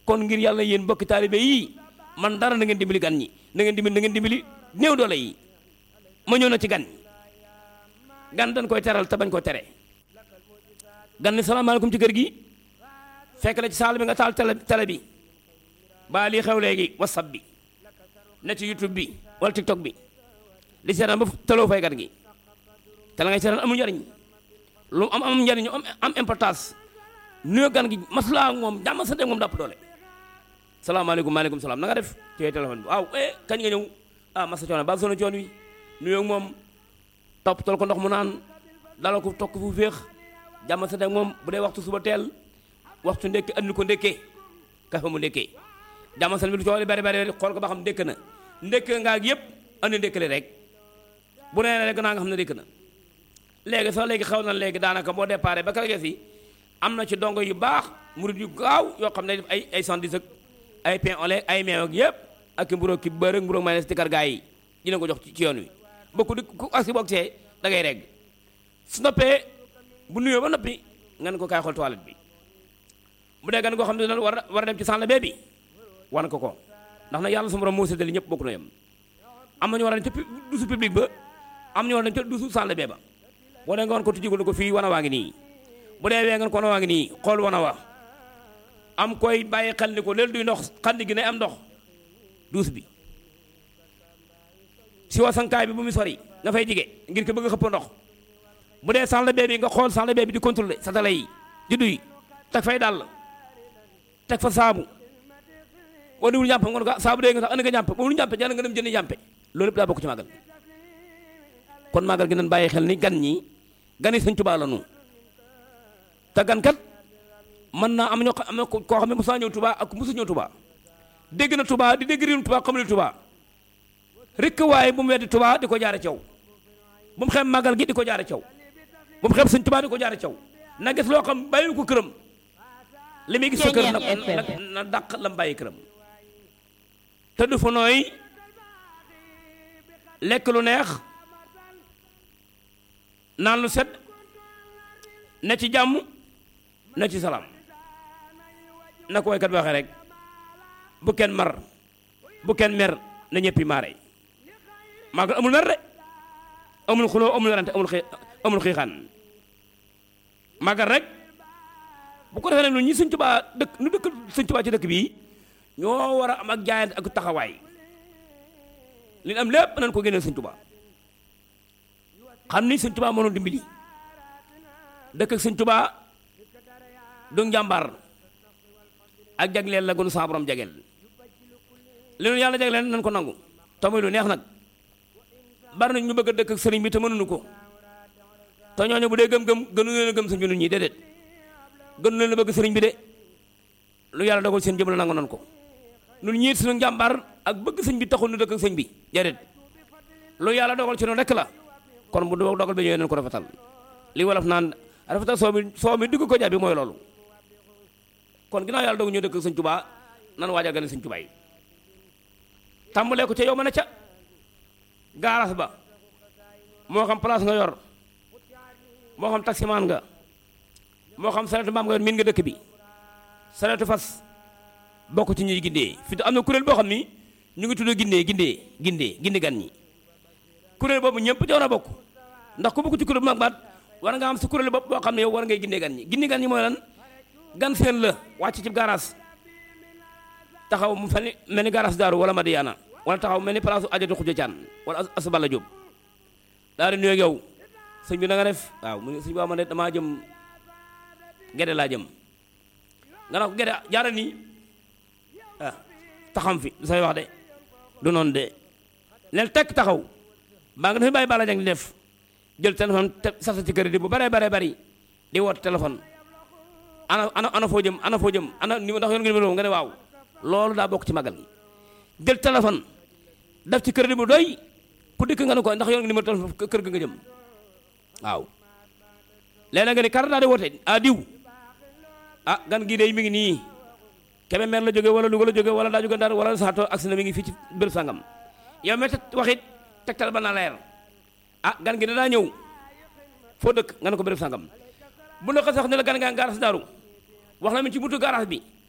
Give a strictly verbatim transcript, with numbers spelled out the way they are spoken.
kon ngir yàlla yéen bokki taalibe yi man dara na ngeen dimbali gan ñi na ngeen dimbali na ngeen dimbali néew doole yi ma ñëw na ci gan gan dañ koy teral te bañ ko tere gan ni salaamaaleykum ci kër gi fekk la ci saal bi nga taal télé télé bi ba lii xew léegi whatsapp bi ne ci youtube bi wala tiktok bi li seetaan ba tëloo fay gan gi te la ngay seetaan amul njariñ lu am am njariñ am am importance nuyoo gan gi maslaa moom jàmm sa dem moom dàpp doole salaamaaleykum maaleykum salaam na nga def ci téléphone bi waaw eh kañ nga ñëw ah masa coono ba sona coon wi nuyoo moom topp tol ko ndox mu naan dalal ko tokk fu féex jàmm sa dem moom bu dee waxtu suba teel waxtu ndékke andi ko ndékkee kafe mu ndékkee jàmm sa bi lu coono li bari bari xool ko ba xam ndékk na ndékk ngaa ak yëpp andi ndékkale rek bu nee rek naa nga xam ne ndékk na léegi sax léegi xaw na léegi daanaka boo déparé ba kër si am na ci dongo yu baax murid yu gaaw yoo xam ne def ay ay sandis ak ay pain au lait ay meew ak yëpp ak mburu ki beurre ak mburu mayonnaise tikar gaa yi dina ko jox ci yoon wi bokku di ku aksi boog see da ngay regg su noppee bu nuyoo ba noppi nga ne ko kaay xool toilette bi bu dee gan goo xam ne war a war a dem ci sànq bee bi wan ko ko ndax nag yàlla su borom moo séddale ñëpp bokk na yem am na ñu war a dem ca dusu public ba am ñu war a dem ca dusu sànq bee ba boo dee nga wan ko tijjigul ko fii wana waa ngi nii bu dee wee ngeen ko wana waa ngi nii xool wana wa am koy bàyyi xel ni ko léegi duy ndox xandi gi ne am ndox duus bi si wa sankaay bi bu mu sori nga fay jige ngir ko bëgg a xëpp ndox bu dee sànq bee bi nga xool sànq bee bi di contrôler satala yi di duy teg fay dàll teg fa saabu wala wul ñàmp nga ne ko saabu dee nga sax andi nga ñàmp ba wul ñàmpe jàll nga dem jëndi ñàmpe loolu lépp daa bokk ci màggal kon màggal gi nañ bàyyi xel ni gan ñi gani Sëñ Tuubaa la nu te gan kat mën naa am ñoo am na koo xam ne mosaa ñëw Tuubaa ak mosu ñëw Tuubaa dégg na Tuubaa di dégg riinu Tuubaa xamul Tuubaa rek waaye bu mu weddi Tuubaa di ko jaare caw bu mu xem màggal gi di ko jaare caw bu mu xem Sëñ Tuubaa di ko jaare caw na gis loo xam bàyyi ko këram li muy gis fa kër nag na dàq lam bàyyi këram te du fa nooy lekk lu neex naan lu set ne ci jàmm ne ci salaam na ko waykat bi waxee rek bu kenn mar bu kenn mer na ñëppi maare maagal amul mer de amul xuloo amul werante amul xii amul xiixaan maagal rek bu ko defee nag ñun ñi Sëñ Tuubaa dëkk nu dëkk Sëñ Tuubaa ci dëkk bii ñoo war a am ak jaayante ak taxawaay li am lépp nañ ko génneel Sëñ Tuubaa xam ni Sëñ Tuubaa mënoon dimbali dëkk ak Sëñ Tuubaa du njàmbaar ak jagleel la gënu sa borom jagleel li nu yàlla jagleel nañ ko nangu te muy lu neex nag bari nañ ñu bëgg a dëkk ak sëriñ bi te mënuñu ko te ñooñu bu dee gëm-gëm gënu leen a gëm sëñ bi nun ñi déedéet gënu leen a bëgg sëriñ bi de lu yàlla dogal seen jëm la nangu nan ko nun ñiit suñu njàmbaar ak bëgg sëñ bi taxul nu dëkk ak sëñ bi déedéet lu yàlla dogal ci noonu rekk la kon bu dogal bi ñëwee nañ ko rafetal li wolof naan rafetal soo mi soo mi dugg ko jàbbi mooy loolu kon ginnaaw yàlla dogal ñu dëkk ak sëñ Tuubaa nan waajal gane sëñ Tuubaa yi tàmbalee ko ca yow mën a ca gaaras ba moo xam place nga yor moo xam taximaan nga moo xam saretu mbaam nga yor miin nga dëkk bi saretu fas bokk ci ñuy gindee fi am na kuréel boo xam ni ñu ngi tudd gindee gindee gindee gindi gan ñi kuréel boobu ñëpp ci war a bokk ndax ku bokk ci kuréel bu mag baat war nga am sa kuréel bopp boo xam ne yow war ngay gindee gan ñi gindi gan ñi mooy lan gan seen la wàcc ci gaaraas taxaw mu fani mel ni gaaraas daaru wala Madiana wala taxaw mel ni place ajatu xuja caan wala asubala Jóob daal di nuyu ak yow sëñ bi na nga def waaw mu sëñ bi ma ne damaa jëm gede laa jëm nga ne ko gede jaara nii ah taxam fi du say wax de du noonu de leen tekk taxaw baa nga dafay bàyyi bala jang di def jël téléphone te sasa ci kër di bu bare bare bari di woote téléphone ana ana ana foo jëm ana foo jëm ana ni ndax yoon nga numéro nga ne waaw loolu daa bokk ci magal gi jël téléphone def ci kër di bu doy ku dikk nga ne ko ndax yoon nga numéro téléphone kër ga nga jëm waaw léeg-léeg nga ni kar daa di woote a diw ah gan gii day mi ngi nii kebe mer la jóge wala Louga la jóge wala daa jóge Ndar wala saato agsi na mi ngi fii ci bërëb sangam yow me waxit tegtal ba na leer ah gan gi da daa ñëw foo dëkk nga ne ko bërëb sangam bu na ko sax ne la gan ngaa gaaraas daaru wax na mi ci buntu gaaraas bi